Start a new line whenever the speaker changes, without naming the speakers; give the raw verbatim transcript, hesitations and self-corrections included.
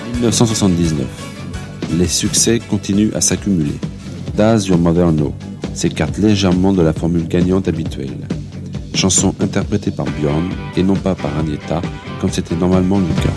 dix-neuf cent soixante-dix-neuf. Les succès continuent à s'accumuler. Does Your Mother Know s'écarte légèrement de la formule gagnante habituelle. Chanson interprétée par Björn et non pas par Agnetha, comme c'était normalement le cas.